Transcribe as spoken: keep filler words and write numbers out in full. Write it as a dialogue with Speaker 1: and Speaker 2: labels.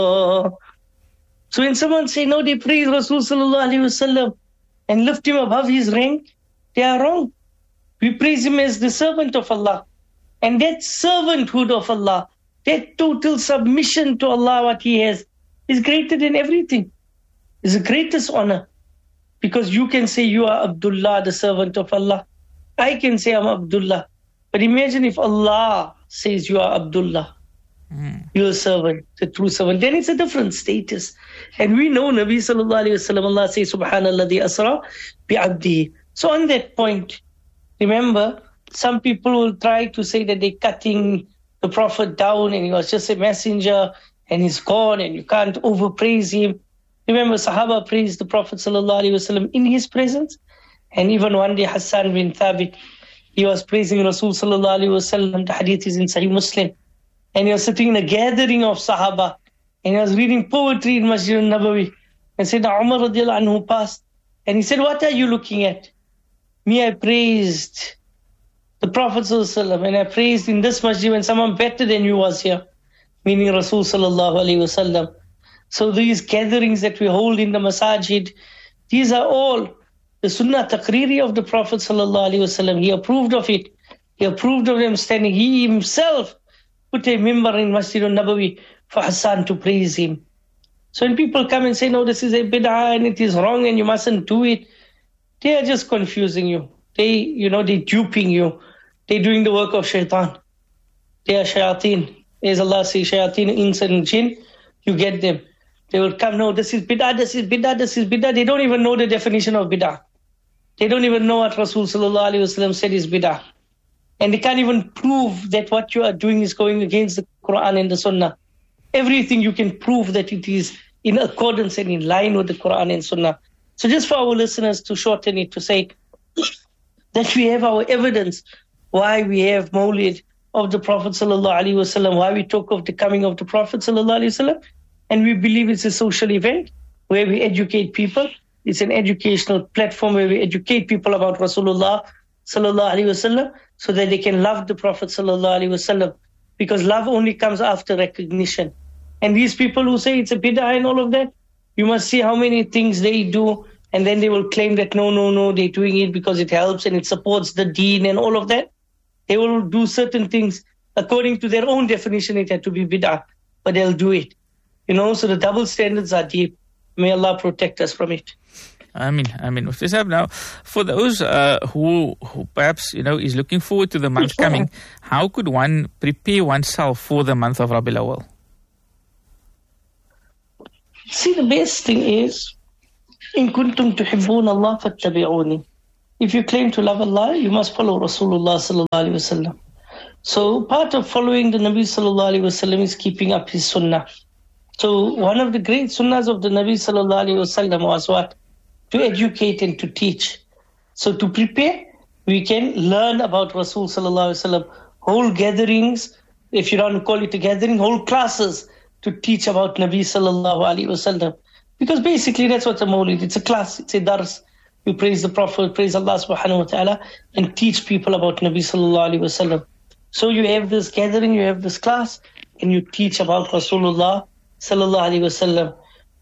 Speaker 1: So when someone say, no, they praise Rasul sallallahu alaihi wasallam and lift him above his rank, they are wrong. We praise him as the servant of Allah. And that servanthood of Allah, that total submission to Allah, what he has, is greater than everything. Is the greatest honor. Because you can say you are Abdullah, the servant of Allah. I can say I'm Abdullah. But imagine if Allah says you are Abdullah. Mm. You're a servant, the true servant. Then it's a different status. And we know Nabi sallallahu alayhi wa sallam, Allah says, Subhanalladhi asra bi'abdihi. So on that point, remember, some people will try to say that they're cutting the Prophet down and he was just a messenger and he's gone and you can't overpraise him. Remember, Sahaba praised the Prophet sallallahu alaihi wasallam in his presence. And even one day, Hassan bin Thabit, he was praising Rasul sallallahu alaihi wasallam. The hadith is in Sahih Muslim. And he was sitting in a gathering of Sahaba. And he was reading poetry in Masjid al-Nabawi. And Sayyidina Umar radiallahu anhu passed. And he said, what are you looking at? Me, I praised the Prophet sallallahu alaihi wasallam. And I praised in this masjid when someone better than you was here. Meaning Rasul sallallahu alaihi wasallam. So these gatherings that we hold in the masajid, these are all the sunnah taqriri of the Prophet sallallahu alaihi wasallam. He approved of it. He approved of them standing. He himself put a mimbar in Masjid al-Nabawi for Hassan to praise him. So when people come and say, no, this is a bid'ah and it is wrong and you mustn't do it, they are just confusing you. They, you know, they're duping you. They're doing the work of shaitan. They are shayateen. As Allah says, shayateen, ins and jinn, you get them. They will come, no, this is bid'ah, this is bid'ah, this is bid'ah. They don't even know the definition of bid'ah. They don't even know what Rasul sallallahu alaihi wasallam said is bid'ah. And they can't even prove that what you are doing is going against the Quran and the Sunnah. Everything you can prove that it is in accordance and in line with the Quran and Sunnah. So just for our listeners to shorten it, to say that we have our evidence why we have Mawlid of the Prophet sallallahu alaihi wasallam, why we talk of the coming of the Prophet sallallahu alaihi wasallam. And we believe it's a social event where we educate people. It's an educational platform where we educate people about Rasulullah sallallahu alaihi wasallam so that they can love the Prophet sallallahu alaihi wasallam. Because love only comes after recognition. And these people who say it's a bid'ah and all of that, you must see how many things they do. And then they will claim that no, no, no, they're doing it because it helps and it supports the deen and all of that. They will do certain things according to their own definition. It had to be bid'ah, but they'll do it. You know, so the double standards are deep. May Allah protect us from it.
Speaker 2: I mean, I mean, Mufti Sahib, now, for those uh, who, who perhaps, you know, is looking forward to the month coming, how could one prepare oneself for the month of Rabiul Awwal?
Speaker 1: See, the best thing is, in kuntum tuhibbun Allah fattabi'uni. If you claim to love Allah, you must follow Rasulullah sallallahu alaihi wasallam. So part of following the Nabi sallallahu alaihi wasallam is keeping up his sunnah. So one of the great sunnahs of the Nabi sallallahu alaihi wasallam was what? To educate and to teach. So to prepare, we can learn about Rasul sallallahu alaihi wasallam. Whole gatherings, if you don't call it a gathering, whole classes to teach about Nabi sallallahu alaihi wasallam. Because basically that's what a Mawlid, it's a class, it's a dars. You praise the Prophet, praise Allah subhanahu wa ta'ala, and teach people about Nabi sallallahu alaihi wasallam. So you have this gathering, you have this class, and you teach about Rasulullah sallallahu alaihi wasallam.